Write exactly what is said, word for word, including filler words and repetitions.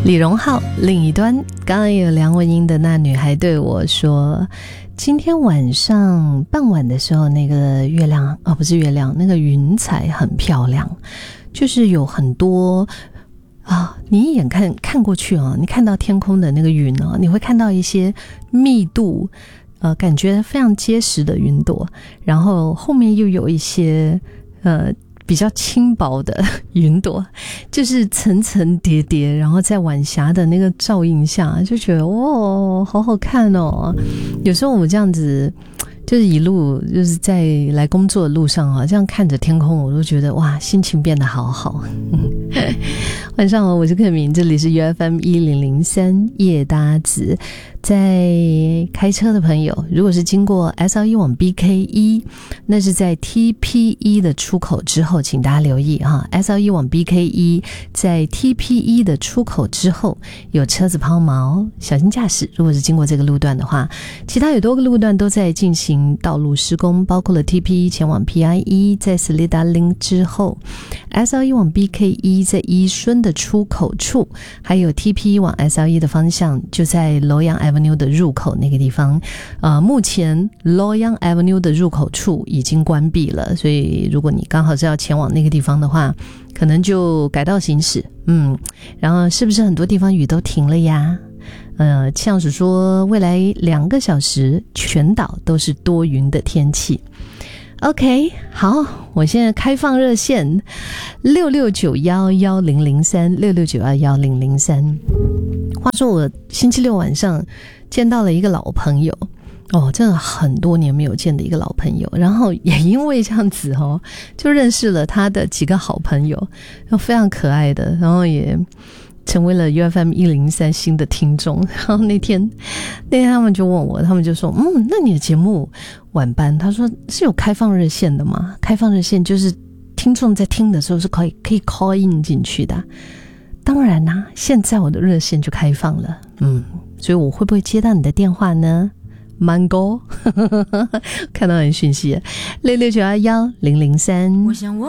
李荣浩另一端，刚刚有梁文音的那女孩对我说，今天晚上傍晚的时候，那个月亮哦，不是月亮，那个云彩很漂亮，就是有很多啊，你一眼看看过去啊，你看到天空的那个云啊，你会看到一些密度呃，感觉非常结实的云朵，然后后面又有一些呃比较轻薄的云朵，就是层层叠叠，然后在晚霞的那个照映下，就觉得哇，好好看哦。有时候我这样子就是一路就是在来工作的路上啊，这样看着天空，我都觉得哇，心情变得好好。晚上好，我是克明，这里是 U F M 一零零三夜搭子。在开车的朋友，如果是经过 S L 一 往 B K 一， 那是在 T P 一 的出口之后，请大家留意哈 S L 一 往 B K 一， 在 T P 一 的出口之后有车子抛锚，小心驾驶。如果是经过这个路段的话，其他有多个路段都在进行道路施工，包括了 T P 一 前往 P I 一， 在 Slidaling 之后 S L 一 往 B K 一， 在宜顺的出口处，还有 T P 一 往 S L 一 的方向，就在楼阳 Avenue 的入口那个地方。呃，目前 Loyang Avenue 的入口处已经关闭了，所以如果你刚好是要前往那个地方的话，可能就改道行驶。嗯，然后是不是很多地方雨都停了呀？呃，像是说未来两个小时全岛都是多云的天气。OK， 好，我现在开放热线六六九一一零零三 六六九一一零零三。话说我星期六晚上见到了一个老朋友哦，真的很多年没有见的一个老朋友，然后也因为这样子哦，就认识了他的几个好朋友，非常可爱的，然后也成为了 U F M 一零三新的听众。然后那天那天他们就问我，他们就说嗯，那你的节目晚班，他说是有开放热线的吗？开放热线就是听众在听的时候是可以可以 call in 进去的。当然啦、啊，现在我的热线就开放了，嗯，所以我会不会接到你的电话呢？Mango 看到你讯息六六九一一零零三。我想我